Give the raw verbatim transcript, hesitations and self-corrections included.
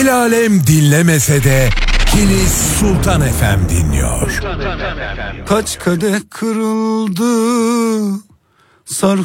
El alem dinlemese de Kilis Sultan F M dinliyor. Kaç kadeh kırıldı, sarhoş